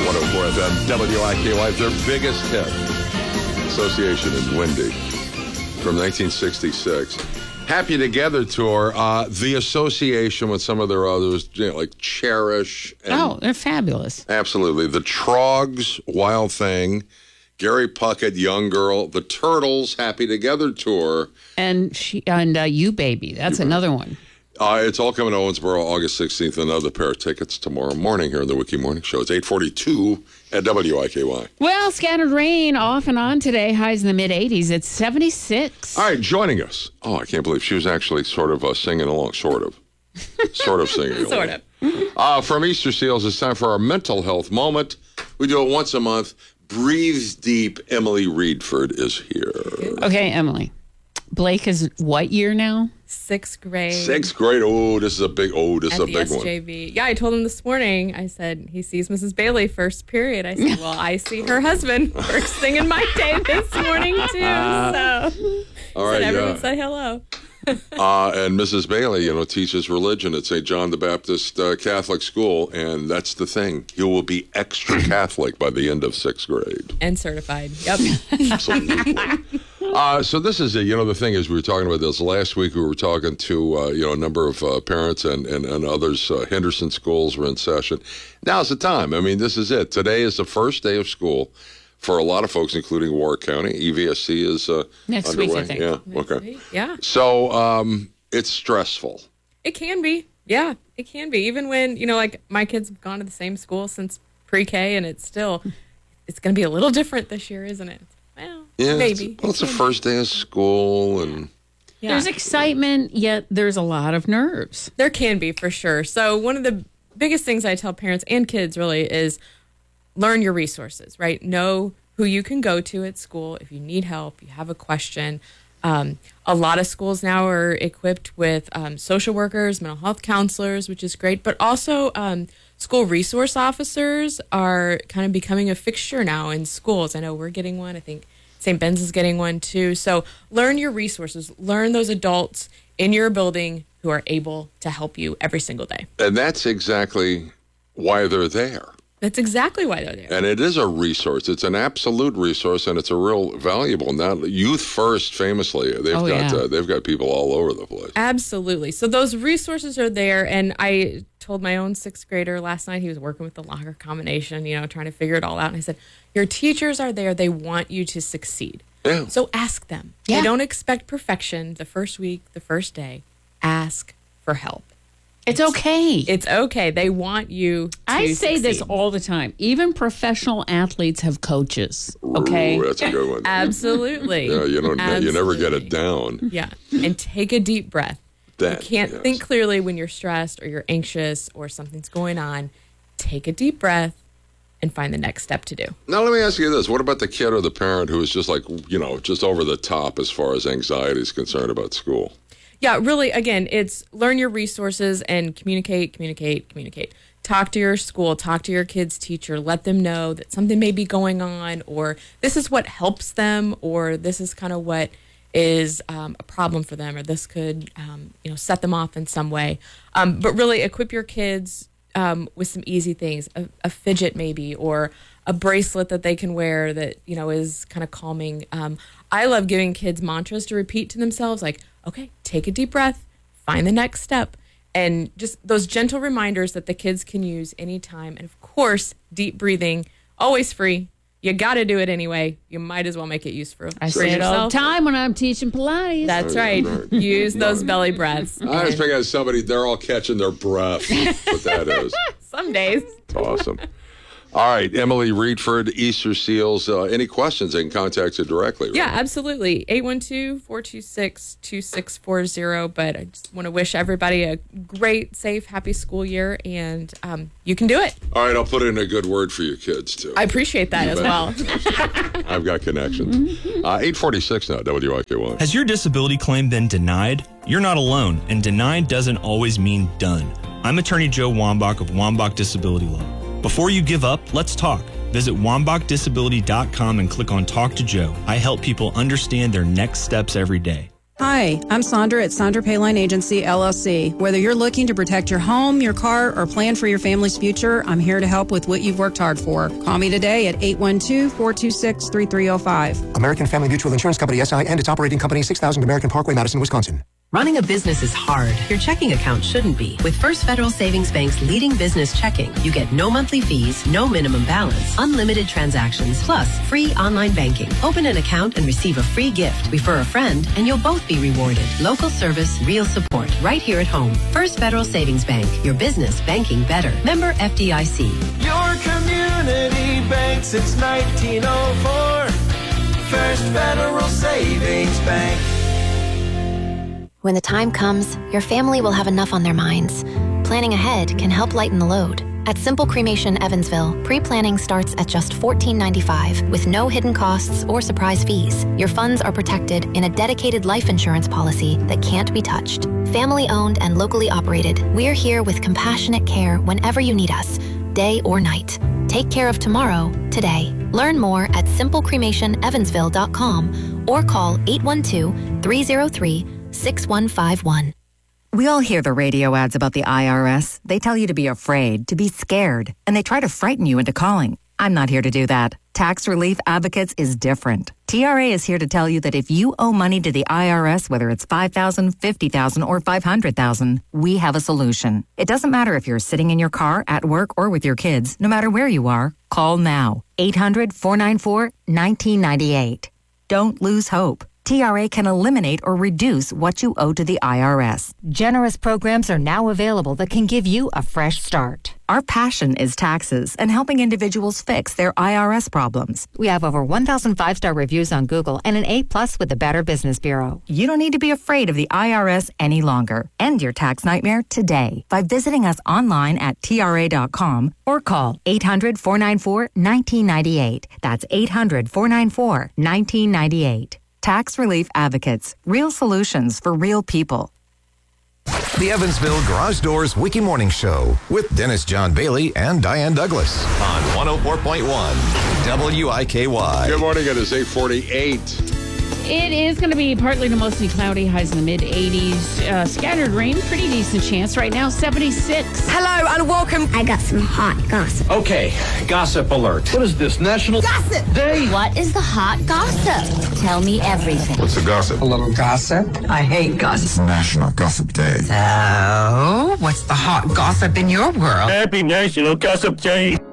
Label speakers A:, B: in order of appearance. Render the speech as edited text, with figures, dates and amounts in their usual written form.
A: 104 FM, WIKY, their biggest hit. Association is Windy from 1966. Happy Together Tour, the association with some of their others, like Cherish. And
B: they're fabulous.
A: Absolutely. The Trogs, Wild Thing, Gary Puckett, Young Girl, the Turtles, Happy Together Tour.
B: And You Baby, that's another one.
A: It's all coming to Owensboro August 16th. Another pair of tickets tomorrow morning here in the Wiki Morning Show. It's 8:42 at WIKY.
B: Well, scattered rain off and on today. Highs in the mid-80s. It's 76.
A: All right, joining us. Oh, I can't believe she was actually sort of singing along. Sort of singing along.
C: Sort of.
A: From Easter Seals, it's time for our mental health moment. We do it once a month. Breathe deep. Emily Reedford is here.
B: Okay, Emily. Blake is what year now?
C: 6th grade.
A: 6th grade. Oh, this is a big one.
C: SJV. Yeah, I told him this morning. I said, he sees Mrs. Bailey first period. I said, well, I see her husband first thing in my day this morning, too. So
A: all right,
C: everyone say hello.
A: And Mrs. Bailey, teaches religion at St. John the Baptist Catholic School, and that's the thing. You will be extra Catholic by the end of 6th grade.
C: And certified. Yep.
A: Absolutely. So this is it. The thing is, we were talking about this last week. We were talking to, a number of parents and others. Henderson schools were in session. Now's the time. I mean, this is it. Today is the first day of school for a lot of folks, including Warwick County. EVSC is
B: next
A: underway.
B: week, I think.
A: Yeah,
C: next
A: okay.
C: week. Yeah.
A: So it's stressful.
C: It can be. Yeah, it can be. Even when, like my kids have gone to the same school since pre-K, and it's going to be a little different this year, isn't it? Well,
A: yeah,
C: maybe.
A: It's the first day of school, and
B: there's excitement, yet there's a lot of nerves.
C: There can be, for sure. So one of the biggest things I tell parents and kids really is learn your resources, right? Know who you can go to at school if you need help, you have a question. A lot of schools now are equipped with social workers, mental health counselors, which is great, but also school resource officers are kind of becoming a fixture now in schools. I know we're getting one. I think St. Ben's is getting one too. So learn your resources. Learn those adults in your building who are able to help you every single day.
A: And that's exactly why they're there.
C: That's exactly why they're there.
A: And it is a resource. It's an absolute resource, and it's a real valuable. Now, Youth First, famously, they've got people all over the place.
C: Absolutely. So those resources are there, and I told my own 6th grader last night, he was working with the locker combination, trying to figure it all out, and I said, your teachers are there. They want you to succeed.
A: Yeah.
C: So ask them.
B: Yeah.
C: They don't expect perfection the first week, the first day. Ask for help.
B: It's okay.
C: It's okay. They want you to
B: I say
C: succeed.
B: this all the time. Even professional athletes have coaches. Okay.
A: Ooh, that's a good one.
C: Absolutely.
A: Yeah, you never get it down.
C: Yeah. And take a deep breath. You can't think clearly when you're stressed or you're anxious or something's going on. Take a deep breath and find the next step to do.
A: Now, let me ask you this. What about the kid or the parent who is just just over the top as far as anxiety is concerned about school?
C: Yeah, really, again, it's learn your resources and communicate. Talk to your school, talk to your kid's teacher, let them know that something may be going on, or this is what helps them, or this is kind of what is a problem for them, or this could set them off in some way. But really equip your kids with some easy things, a fidget maybe, or a bracelet that they can wear that, is kind of calming. I love giving kids mantras to repeat to themselves, like, okay, take a deep breath, find the next step, and just those gentle reminders that the kids can use anytime. And of course, deep breathing, always free. You got to do it anyway. You might as well make it useful.
B: I say it all the time when I'm teaching Pilates.
C: That's right. Use those belly breaths.
A: I just think as somebody, they're all catching their breath. What that is.
C: Some days.
A: It's awesome. All right, Emily Reedford, Easter Seals. Any questions, they can contact you directly. Right?
C: Yeah, absolutely. 812-426-2640. But I just want to wish everybody a great, safe, happy school year, and you can do it.
A: All right, I'll put in a good word for your kids, too.
C: I appreciate that as well.
A: I've got connections. 846 now, WIKY.
D: Has your disability claim been denied? You're not alone, and denied doesn't always mean done. I'm attorney Joe Wambach of Wambach Disability Law. Before you give up, let's talk. Visit WambachDisability.com and click on Talk to Joe. I help people understand their next steps every day.
E: Hi, I'm Sandra at Sandra Payline Agency, LLC. Whether you're looking to protect your home, your car, or plan for your family's future, I'm here to help with what you've worked hard for. Call me today at 812-426-3305.
F: American Family Mutual Insurance Company, SI, and its operating company, 6000 American Parkway, Madison, Wisconsin.
G: Running a business is hard. Your checking account shouldn't be. With First Federal Savings Bank's leading business checking, you get no monthly fees, no minimum balance, unlimited transactions, plus free online banking. Open an account and receive a free gift. Refer a friend, and you'll both be rewarded. Local service, real support, right here at home. First Federal Savings Bank. Your business banking better. Member FDIC.
H: Your community bank since 1904. First Federal Savings Bank.
I: When the time comes, your family will have enough on their minds. Planning ahead can help lighten the load. At Simple Cremation Evansville, pre-planning starts at just $14.95 with no hidden costs or surprise fees. Your funds are protected in a dedicated life insurance policy that can't be touched. Family-owned and locally operated, we're here with compassionate care whenever you need us, day or night. Take care of tomorrow, today. Learn more at simplecremationevansville.com or call 812-303-6151.
J: We all hear the radio ads about the IRS. They tell you to be afraid, to be scared, and they try to frighten you into calling. I'm not here to do that. Tax Relief Advocates is different. TRA is here to tell you that if you owe money to the IRS, whether it's $5,000, $50,000, or $500,000, we have a solution. It doesn't matter if you're sitting in your car, at work, or with your kids. No matter where you are, call now. 800-494-1998. Don't lose hope. TRA can eliminate or reduce what you owe to the IRS.
K: Generous programs are now available that can give you a fresh start.
J: Our passion is taxes and helping individuals fix their IRS problems.
K: We have over 1,000 5-star reviews on Google and an A+ with the Better Business Bureau.
J: You don't need to be afraid of the IRS any longer. End your tax nightmare today by visiting us online at TRA.com or call 800-494-1998. That's 800-494-1998. Tax Relief Advocates. Real solutions for real people.
L: The Evansville Garage Doors Wiki Morning Show with Dennis John Bailey and Diane Douglas on 104.1 WIKY.
A: Good morning. It is 8:48.
B: It is going to be partly to mostly cloudy, highs in the mid-80s. Scattered rain, pretty decent chance. Right now, 76.
M: Hello and welcome.
N: I got some hot gossip.
O: Okay, gossip alert. What is this, National
M: Gossip
O: Day?
N: What is the hot gossip? Tell me everything.
L: What's the gossip?
M: A little gossip. I hate gossip.
L: It's National Gossip Day.
M: So, what's the hot gossip in your world?
O: Happy National Gossip Day.